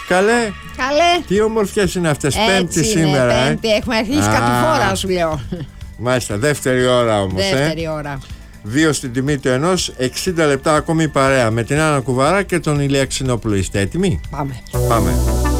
Καλέ. Καλέ. Τι ομορφιές είναι αυτές. Πέμπτη σήμερα. Πέμπτη, έχουμε αρχίσει κατηφόρα, σου λέω. Μάλιστα, δεύτερη ώρα όμως. Δεύτερη ώρα. 2 στην τιμή του ενός, 60 λεπτά ακόμη παρέα με την Άννα Κουβαρά και τον Ηλία Ξινόπουλο. Είστε έτοιμοι? Πάμε. Πάμε.